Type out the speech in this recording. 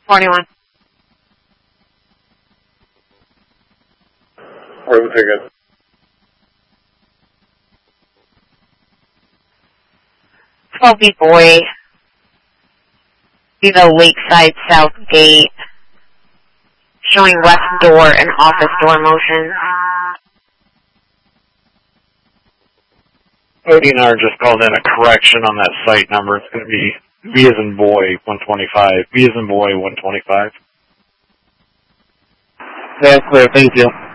41. Room ticket. B boy, Vivo Lakeside South Gate, showing west door and office door motion. ODNR just called in a correction on that site number. It's going to be V as in boy 125. V as in boy 125. That's clear. Thank you.